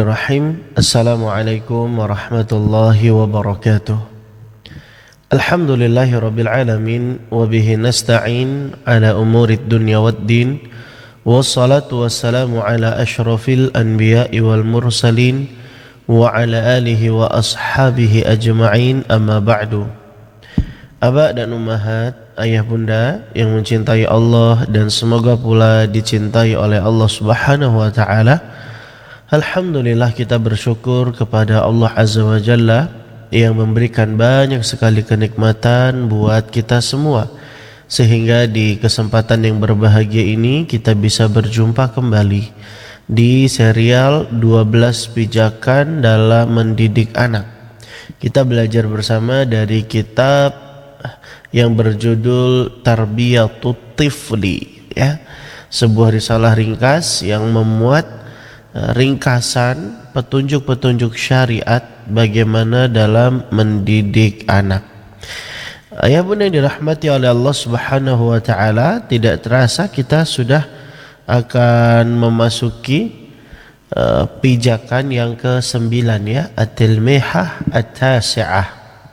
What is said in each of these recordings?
Bismillahirrahmanirrahim. Assalamualaikum warahmatullahi wabarakatuh. Alhamdulillahirabbil alamin wa bihi nasta'in ala umurid dunya waddin. Wassalatu wassalamu ala asyrafil anbiya'i wal mursalin wa ala alihi wa ashabihi ajma'in, amma ba'du. Aba dan ummahat, ayah bunda yang mencintai Allah dan semoga pula dicintai oleh Allah Subhanahu wa taala. Alhamdulillah, kita bersyukur kepada Allah Azza wa Jalla yang memberikan banyak sekali kenikmatan buat kita semua, sehingga di kesempatan yang berbahagia ini kita bisa berjumpa kembali di serial 12 pijakan dalam mendidik anak. Kita belajar bersama dari kitab yang berjudul Tarbiyatut Tifli, ya, sebuah risalah ringkas yang memuat ringkasan petunjuk-petunjuk syariat bagaimana dalam mendidik anak. Ayah bunda yang dirahmati oleh Allah Subhanahu wa taala, tidak terasa kita sudah akan memasuki pijakan yang ke-9, ya, at-tilmihah at-tasi'ah.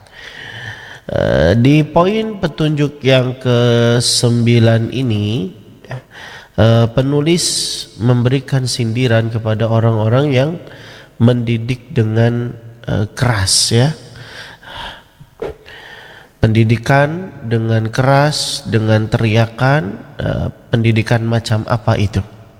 Di poin petunjuk yang ke-9 ini, penulis memberikan sindiran kepada orang-orang yang mendidik dengan keras, ya. Pendidikan dengan keras, dengan teriakan, pendidikan macam apa itu?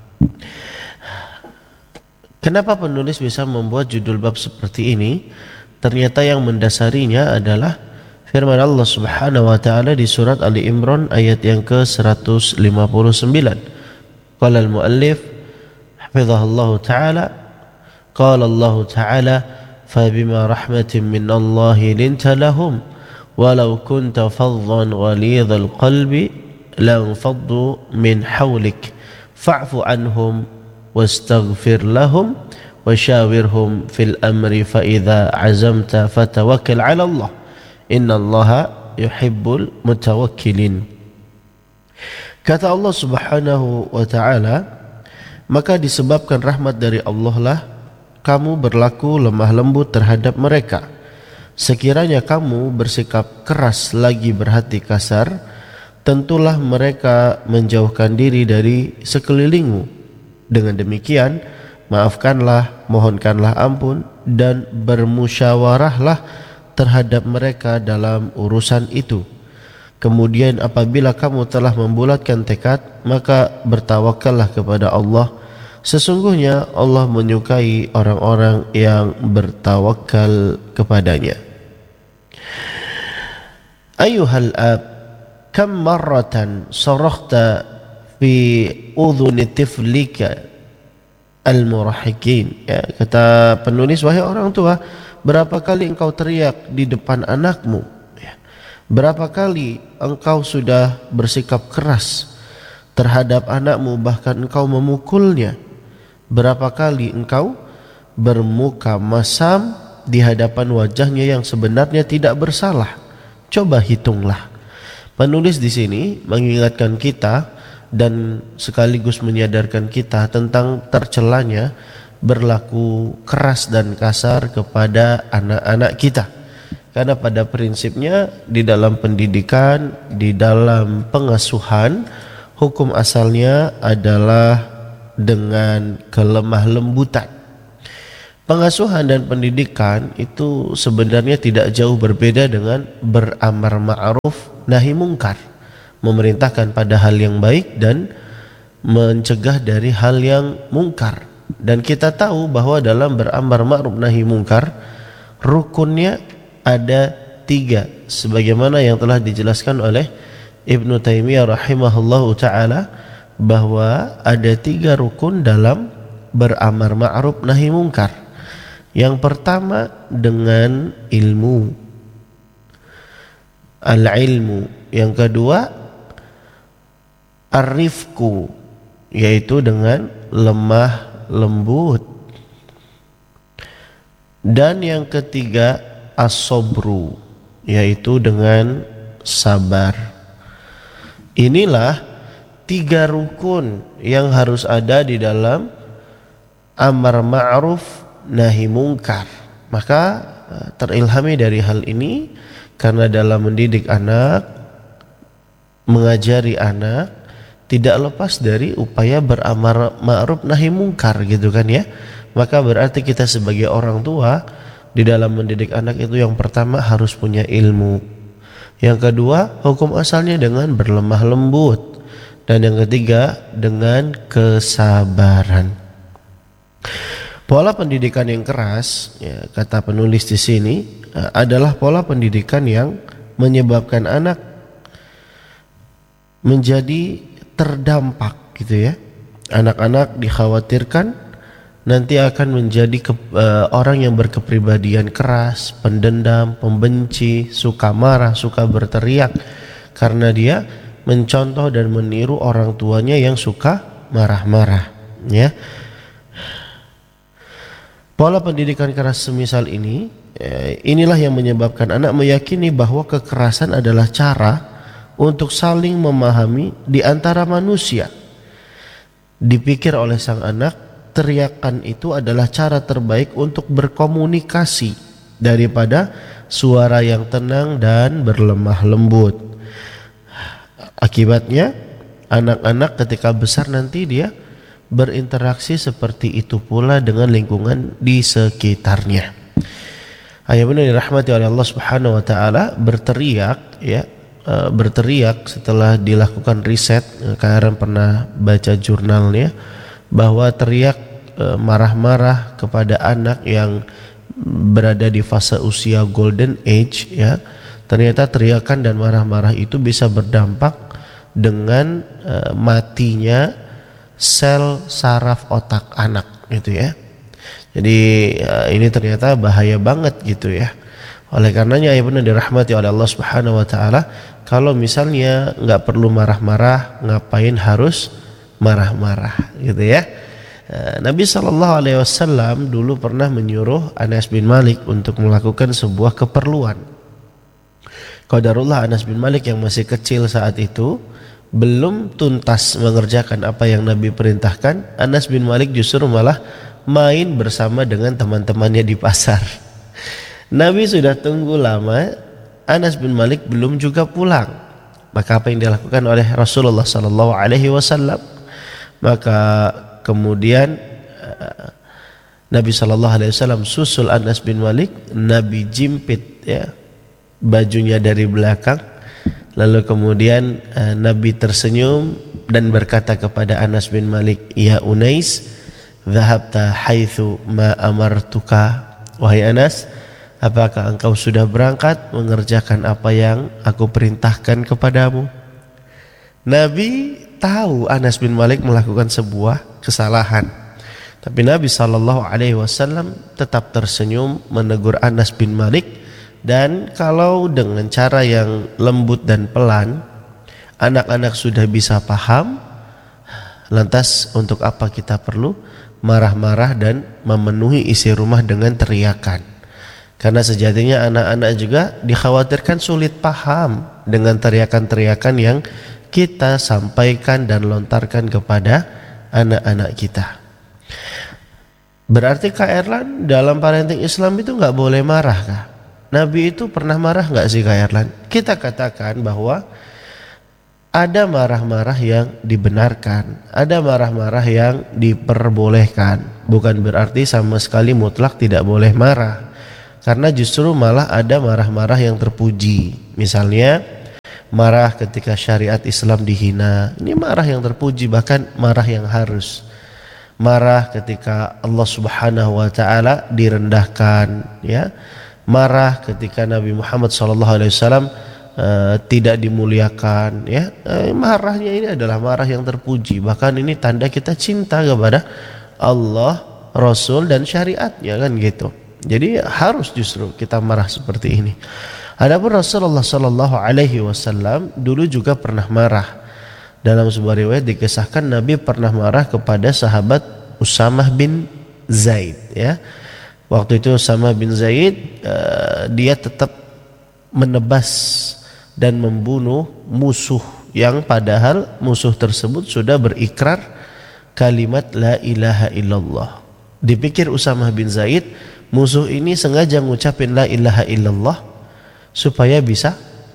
Kenapa penulis bisa membuat judul bab seperti ini? Ternyata yang mendasarinya adalah firman Allah Subhanahu wa taala di surat Ali Imran ayat yang ke-159. Qala al-muallif hafizahullah ta'ala, qala Allah ta'ala, fabima rahmatin min Allah linta lahum walau kunta faddan ghalidhal qalbi lanfaddu min hawlik fa'fu anhum wastaghfir lahum washawirhum fil amri fa idza azamta fatawakkal 'ala Allah innallaha yuhibbul mutawakkilin. Kata Allah Subhanahu wa ta'ala, maka disebabkan rahmat dari Allah lah kamu berlaku lemah lembut terhadap mereka. Sekiranya kamu bersikap keras lagi berhati kasar, tentulah mereka menjauhkan diri dari sekelilingmu. Dengan demikian, maafkanlah, mohonkanlah ampun, dan bermusyawarahlah terhadap mereka dalam urusan itu. Kemudian apabila kamu telah membulatkan tekad, maka bertawakallah kepada Allah. Sesungguhnya Allah menyukai orang-orang yang bertawakal kepadanya. Ayuhal ab, kam marratan sarakhta fi udhuni tiflika al-murahikin. Ya, kata penulis, wahai orang tua, berapa kali engkau teriak di depan anakmu? Berapa kali engkau sudah bersikap keras terhadap anakmu, bahkan engkau memukulnya? Berapa kali engkau bermuka masam di hadapan wajahnya yang sebenarnya tidak bersalah? Coba hitunglah. Penulis di sini mengingatkan kita dan sekaligus menyadarkan kita tentang tercelanya berlaku keras dan kasar kepada anak-anak kita. Karena pada prinsipnya di dalam pendidikan, di dalam pengasuhan, hukum asalnya adalah dengan kelemah lembutan. Pengasuhan dan pendidikan itu sebenarnya tidak jauh berbeda dengan beramar ma'ruf nahi mungkar, memerintahkan pada hal yang baik dan mencegah dari hal yang mungkar. Dan kita tahu bahwa dalam beramar ma'ruf nahi mungkar rukunnya ada 3, sebagaimana yang telah dijelaskan oleh Ibnu Taimiyah rahimahullahu ta'ala, bahwa ada 3 rukun dalam beramar ma'ruf nahi mungkar. Yang pertama dengan ilmu, al-ilmu. Yang kedua ar-rifqu, yaitu dengan lemah lembut. Dan yang ketiga as-sabru, yaitu dengan sabar. Inilah 3 rukun yang harus ada di dalam amar ma'ruf nahi mungkar. Maka terilhami dari hal ini karena dalam mendidik anak, mengajari anak tidak lepas dari upaya beramar ma'ruf nahi mungkar gitu kan ya. Maka berarti kita sebagai orang tua di dalam mendidik anak itu yang pertama harus punya ilmu. Yang kedua, hukum asalnya dengan berlemah lembut. Dan yang ketiga, dengan kesabaran. Pola pendidikan yang keras, ya, kata penulis di sini, adalah pola pendidikan yang menyebabkan anak menjadi terdampak gitu ya. Anak-anak dikhawatirkan nanti akan menjadi orang yang berkepribadian keras, pendendam, pembenci, suka marah, suka berteriak karena dia mencontoh dan meniru orang tuanya yang suka marah-marah ya. Pola pendidikan keras semisal ini, inilah yang menyebabkan anak meyakini bahwa kekerasan adalah cara untuk saling memahami di antara manusia. Dipikir oleh sang anak, teriakan itu adalah cara terbaik untuk berkomunikasi daripada suara yang tenang dan berlemah lembut. Akibatnya, anak-anak ketika besar nanti dia berinteraksi seperti itu pula dengan lingkungan di sekitarnya. Ayah benar dirahmati oleh Allah Subhanahu wa taala, berteriak ya, berteriak setelah dilakukan riset. Kalian pernah baca jurnalnya bahwa teriak marah-marah kepada anak yang berada di fase usia golden age ya, ternyata teriakan dan marah-marah itu bisa berdampak dengan matinya sel saraf otak anak gitu ya. Jadi ini ternyata bahaya banget gitu ya. Oleh karenanya ya benar dirahmati oleh Allah Subhanahu wa taala, kalau misalnya nggak perlu marah-marah, ngapain harus marah-marah gitu ya. Nabi SAW dulu pernah menyuruh Anas bin Malik untuk melakukan sebuah keperluan. Qadarullah Anas bin Malik yang masih kecil saat itu belum tuntas mengerjakan apa yang Nabi perintahkan. Anas bin Malik justru malah main bersama dengan teman-temannya di pasar. Nabi sudah tunggu lama, Anas bin Malik belum juga pulang. Maka apa yang dilakukan oleh Rasulullah SAW? Maka kemudian Nabi SAW susul Anas bin Malik, Nabi jimpit ya bajunya dari belakang. Lalu kemudian Nabi tersenyum dan berkata kepada Anas bin Malik, "Ya Unais, dhahabta haitsu ma amartuka." Wahai Anas, apakah engkau sudah berangkat mengerjakan apa yang aku perintahkan kepadamu? Nabi tahu Anas bin Malik melakukan sebuah kesalahan, tapi Nabi SAW tetap tersenyum menegur Anas bin Malik. Dan kalau dengan cara yang lembut dan pelan, anak-anak sudah bisa paham, lantas untuk apa kita perlu marah-marah dan memenuhi isi rumah dengan teriakan? Karena sejatinya anak-anak juga dikhawatirkan sulit paham dengan teriakan-teriakan yang kita sampaikan dan lontarkan kepada anak-anak kita. Berarti Kak Erlan, dalam parenting Islam itu nggak boleh marah kah? Nabi itu pernah marah nggak sih Kak Erlan? Kita katakan bahwa ada marah-marah yang dibenarkan, ada marah-marah yang diperbolehkan. Bukan berarti sama sekali mutlak tidak boleh marah. Karena justru malah ada marah-marah yang terpuji. Misalnya marah ketika syariat Islam dihina. Ini marah yang terpuji, bahkan marah yang harus. Marah ketika Allah Subhanahu wa taala direndahkan ya. Marah ketika Nabi Muhammad SAW tidak dimuliakan ya. Marahnya ini adalah marah yang terpuji, bahkan ini tanda kita cinta kepada Allah, Rasul dan syariatnya kan gitu. Jadi harus justru kita marah seperti ini. Adapun Rasulullah SAW dulu juga pernah marah. Dalam sebuah riwayat dikisahkan Nabi pernah marah kepada sahabat Usamah bin Zaid ya. Waktu itu Usamah bin Zaid dia tetap menebas dan membunuh musuh yang padahal musuh tersebut sudah berikrar kalimat la ilaha illallah Dipikir Usamah bin Zaid, musuh ini sengaja ngucapin la ilaha illallah supaya bisa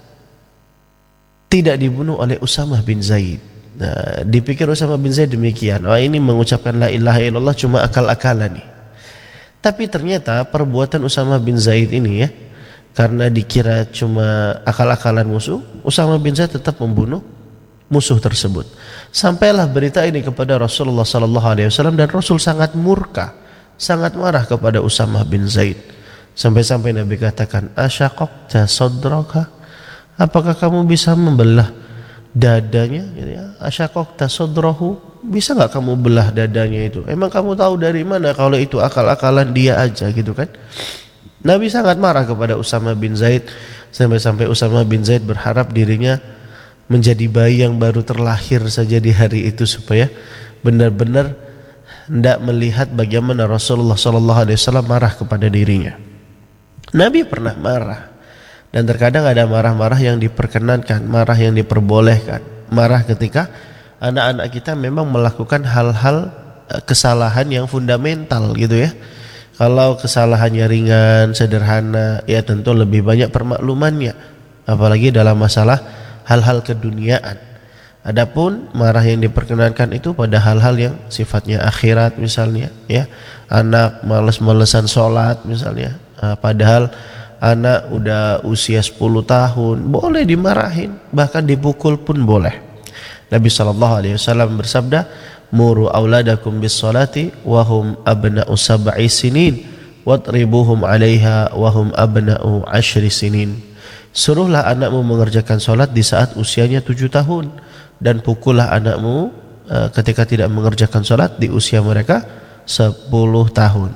tidak dibunuh oleh Usamah bin Zaid. Nah, dipikir Usamah bin Zaid demikian. Oh, ini mengucapkan la ilaha illallah cuma akal-akalan nih. Tapi ternyata perbuatan Usamah bin Zaid ini ya, karena dikira cuma akal-akalan musuh, Usamah bin Zaid tetap membunuh musuh tersebut. Sampailah berita ini kepada Rasulullah sallallahu alaihi wasallam dan Rasul sangat murka, sangat marah kepada Usamah bin Zaid. Sampai-sampai Nabi katakan, "Asyaqaqta sadraka?" Apakah kamu bisa membelah dadanya? Asyaqaqta sadrahu? Bisa enggak kamu belah dadanya itu? Emang kamu tahu dari mana kalau itu akal-akalan dia aja gitu kan? Nabi sangat marah kepada Usamah bin Zaid, sampai-sampai Usamah bin Zaid berharap dirinya menjadi bayi yang baru terlahir saja di hari itu supaya benar-benar hendak melihat bagaimana Rasulullah SAW marah kepada dirinya. Nabi pernah marah, dan terkadang ada marah-marah yang diperkenankan, marah yang diperbolehkan, marah ketika anak-anak kita memang melakukan hal-hal kesalahan yang fundamental gitu ya. Kalau kesalahannya ringan, sederhana, ya tentu lebih banyak permaklumannya, apalagi dalam masalah hal-hal keduniaan. Adapun marah yang diperkenankan itu pada hal-hal yang sifatnya akhirat misalnya ya, anak males-malesan sholat misalnya, padahal anak udah usia 10 tahun boleh dimarahin, bahkan dipukul pun boleh. Nabi SAW bersabda, muru auladakum bis salati wahum abna'u sab'i sinin wadribuhum 'alaiha wahum abna'u 10 sinin. Suruhlah anakmu mengerjakan solat di saat usianya 7 tahun dan pukullah anakmu ketika tidak mengerjakan solat di usia mereka 10 tahun.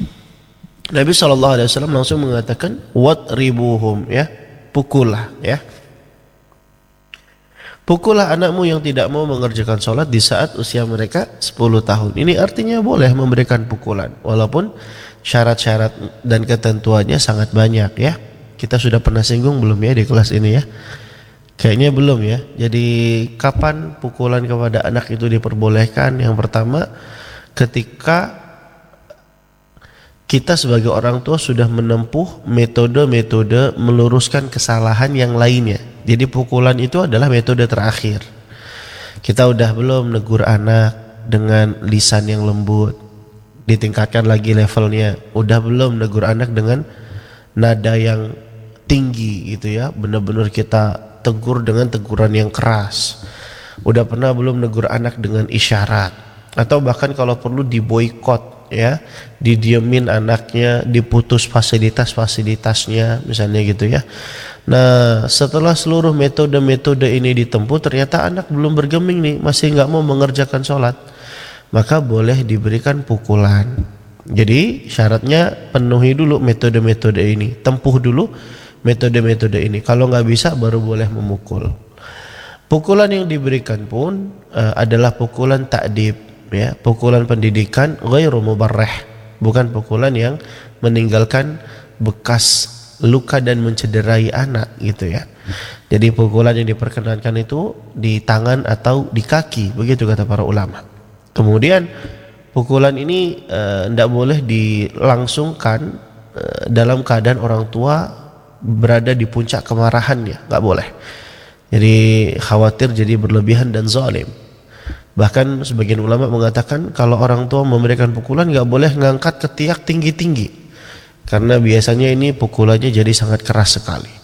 Nabi SAW langsung mengatakan wadribuhum, ya, pukullah ya. Pukullah anakmu yang tidak mau mengerjakan solat di saat usia mereka 10 tahun. Ini artinya boleh memberikan pukulan, walaupun syarat-syarat dan ketentuannya sangat banyak ya. Kita sudah pernah singgung belum ya di kelas ini ya? Kayaknya belum ya. Jadi kapan pukulan kepada anak itu diperbolehkan? Yang pertama, ketika kita sebagai orang tua sudah menempuh metode-metode meluruskan kesalahan yang lainnya. Jadi pukulan itu adalah metode terakhir. Kita udah belum negur anak dengan lisan yang lembut, ditingkatkan lagi levelnya. Udah belum negur anak dengan nada yang tinggi gitu ya, benar-benar kita tegur dengan teguran yang keras. Udah pernah belum negur anak dengan isyarat, atau bahkan kalau perlu diboikot ya, didiemin anaknya, diputus fasilitas-fasilitasnya misalnya gitu ya. Nah, setelah seluruh metode-metode ini ditempuh, ternyata anak belum bergeming nih, masih nggak mau mengerjakan sholat, maka boleh diberikan pukulan. Jadi syaratnya penuhi dulu metode-metode ini, tempuh dulu metode-metode ini. Kalau nggak bisa baru boleh memukul. Pukulan yang diberikan pun adalah pukulan ta'dib ya, pukulan pendidikan, ghairu mubarrih, bukan pukulan yang meninggalkan bekas luka dan mencederai anak gitu ya. Jadi pukulan yang diperkenankan itu di tangan atau di kaki, begitu kata para ulama. Kemudian pukulan ini tidak boleh dilangsungkan dalam keadaan orang tua berada di puncak kemarahannya, nggak boleh. Jadi khawatir jadi berlebihan dan zalim. Bahkan sebagian ulama mengatakan kalau orang tua memberikan pukulan nggak boleh ngangkat ketiak tinggi-tinggi, karena biasanya ini pukulannya jadi sangat keras sekali.